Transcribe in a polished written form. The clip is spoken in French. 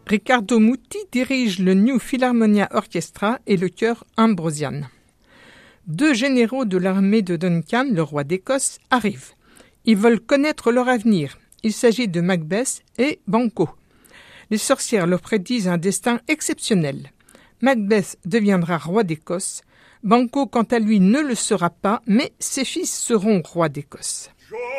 Riccardo Muti dirige le New Philharmonia Orchestra et le chœur Ambrosian. 2 généraux de l'armée de Duncan, le roi d'Écosse, arrivent. Ils veulent connaître leur avenir. Il s'agit de Macbeth et Banquo. Les sorcières leur prédisent un destin exceptionnel. Macbeth deviendra roi d'Écosse. Banquo, quant à lui, ne le sera pas, mais ses fils seront rois d'Écosse.